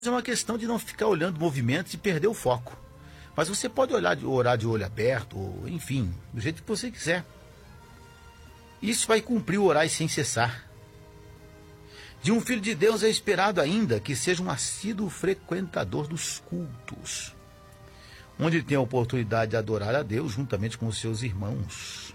É uma questão de não ficar olhando movimentos e perder o foco. Mas você pode orar de olho aberto, ou, enfim, do jeito que você quiser. Isso vai cumprir o orar sem cessar. De um filho de Deus é esperado ainda que seja um assíduo frequentador dos cultos, onde ele tem a oportunidade de adorar a Deus juntamente com os seus irmãos,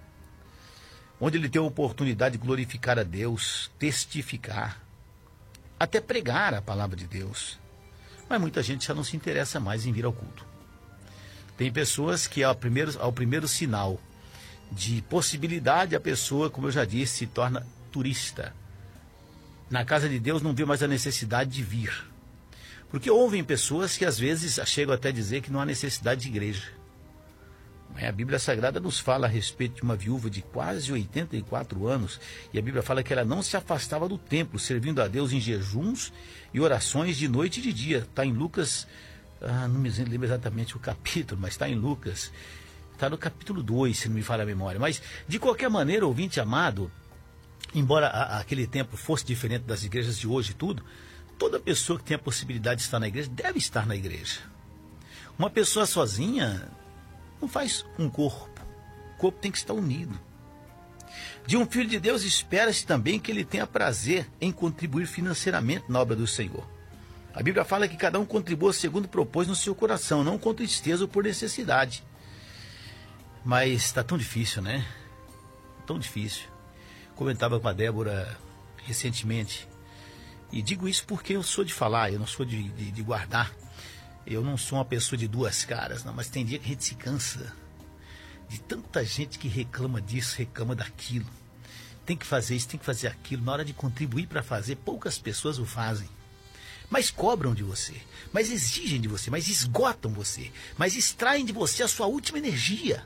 onde ele tem a oportunidade de glorificar a Deus, testificar, até pregar a palavra de Deus. Mas muita gente já não se interessa mais em vir ao culto. Tem pessoas que ao primeiro sinal de possibilidade, a pessoa, como eu já disse, se torna turista. Na casa de Deus não vê mais a necessidade de vir. Porque ouvem pessoas que às vezes chegam até a dizer que não há necessidade de igreja. A Bíblia Sagrada nos fala a respeito de uma viúva de quase 84 anos, e a Bíblia fala que ela não se afastava do templo, servindo a Deus em jejuns e orações de noite e de dia. Está em Lucas, não me lembro exatamente o capítulo, mas está em Lucas, está no capítulo 2, se não me falha a memória. Mas, de qualquer maneira, ouvinte amado, embora aquele tempo fosse diferente das igrejas de hoje e tudo, toda pessoa que tem a possibilidade de estar na igreja deve estar na igreja. Uma pessoa sozinha não faz um corpo. O corpo tem que estar unido. De um filho de Deus espera-se também que ele tenha prazer em contribuir financeiramente na obra do Senhor. A Bíblia fala que cada um contribua segundo propôs no seu coração, não com tristeza ou por necessidade. Mas está tão difícil, né? Tão difícil. Comentava com a Débora recentemente, e digo isso porque eu sou de falar, eu não sou de guardar. Eu não sou uma pessoa de duas caras, não, mas tem dia que a gente se cansa de tanta gente que reclama disso, reclama daquilo. Tem que fazer isso, tem que fazer aquilo. Na hora de contribuir para fazer, poucas pessoas o fazem. Mas cobram de você, mas exigem de você, mas esgotam você, mas extraem de você a sua última energia.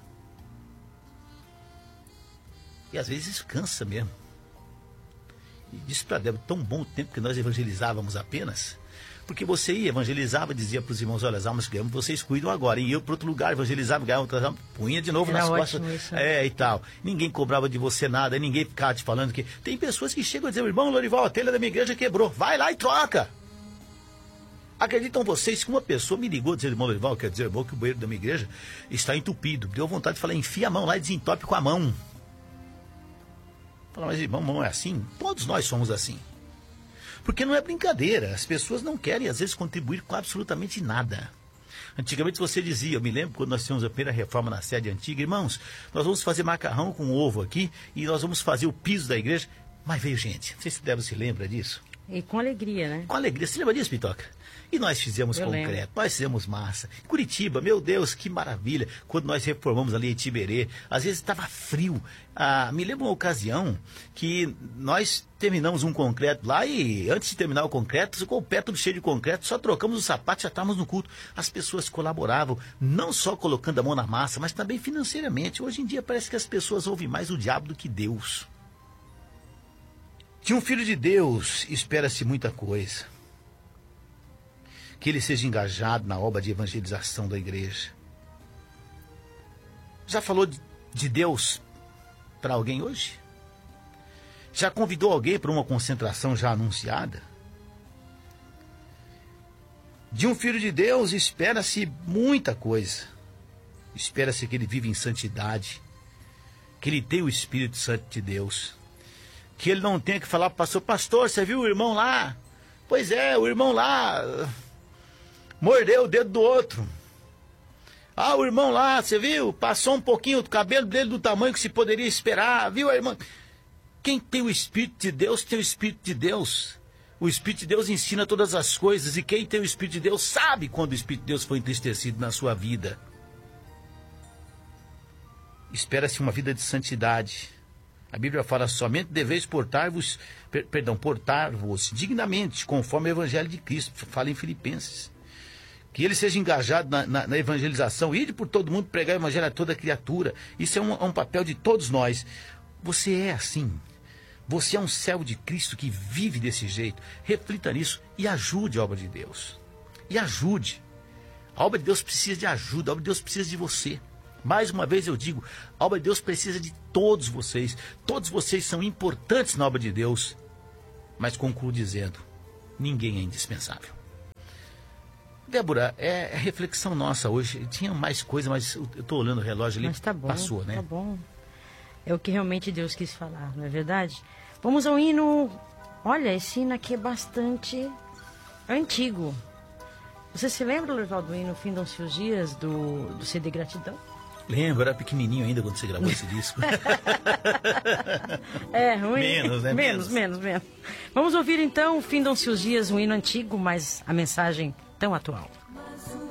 E às vezes isso cansa mesmo. E disse para Débora, tão bom o tempo que nós evangelizávamos apenas. Porque você ia, evangelizava, dizia para os irmãos, olha, as almas que ganhamos, vocês cuidam agora. E eu para outro lugar, evangelizava, ganhava outras almas, punha de novo nas costas. Isso. E tal. Ninguém cobrava de você nada, ninguém ficava te falando que... Tem pessoas que chegam a dizer, irmão Lorival, a telha da minha igreja quebrou. Vai lá e troca. Acreditam vocês que uma pessoa me ligou dizendo, irmão Lorival, quer dizer, irmão, que o banheiro da minha igreja está entupido. Deu vontade de falar, enfia a mão lá e desentope com a mão. Fala, mas irmão, não é assim? Todos nós somos assim. Porque não é brincadeira, as pessoas não querem às vezes contribuir com absolutamente nada. Antigamente você dizia, eu me lembro quando nós tínhamos a primeira reforma na sede antiga, irmãos, nós vamos fazer macarrão com ovo aqui e nós vamos fazer o piso da igreja. Mas veio gente, não sei se Débora se lembra disso. E com alegria, né? Com alegria, você lembra disso, Pitoca? E nós fizemos concreto, nós fizemos massa. Curitiba, meu Deus, que maravilha. Quando nós reformamos ali em Tiberê, às vezes estava frio. Me lembro uma ocasião que nós terminamos um concreto lá e antes de terminar o concreto, ficou o pé tudo cheio de concreto, só trocamos os sapatos e já estávamos no culto. As pessoas colaboravam, não só colocando a mão na massa, mas também financeiramente. Hoje em dia parece que as pessoas ouvem mais o diabo do que Deus. De um filho de Deus espera-se muita coisa. Que ele seja engajado na obra de evangelização da igreja. Já falou de Deus para alguém hoje? Já convidou alguém para uma concentração já anunciada? De um filho de Deus espera-se muita coisa. Espera-se que ele viva em santidade, que ele tenha o Espírito Santo de Deus, que ele não tenha que falar para o pastor, você viu o irmão lá? Pois é, o irmão lá mordeu o dedo do outro. O irmão lá, você viu? Passou um pouquinho o cabelo dele do tamanho que se poderia esperar. Viu, irmã? Quem tem o Espírito de Deus, tem o Espírito de Deus. O Espírito de Deus ensina todas as coisas. E quem tem o Espírito de Deus sabe quando o Espírito de Deus foi entristecido na sua vida. Espera-se uma vida de santidade. A Bíblia fala, somente deveis portar-vos dignamente, conforme o Evangelho de Cristo. Fala em Filipenses. Que ele seja engajado na evangelização, ir por todo mundo, pregar o evangelho a toda criatura. Isso é um papel de todos nós. Você é assim. Você é um servo de Cristo que vive desse jeito. Reflita nisso e ajude a obra de Deus. E ajude. A obra de Deus precisa de ajuda, a obra de Deus precisa de você. Mais uma vez eu digo, a obra de Deus precisa de todos vocês. Todos vocês são importantes na obra de Deus. Mas concluo dizendo, ninguém é indispensável. Débora, é reflexão nossa hoje. Tinha mais coisa, mas eu estou olhando o relógio ali, Mas tá bom, passou, né? Tá bom. É o que realmente Deus quis falar, não é verdade? Vamos ao hino. Olha, esse hino aqui é bastante antigo. Você se lembra, Lorival, do hino Findam-se os Dias, do CD Gratidão? Lembro, era pequenininho ainda quando você gravou esse disco. É, ruim. Menos, né? Menos. Vamos ouvir então Findam-se os Dias, um hino antigo, mas a mensagem tão atual.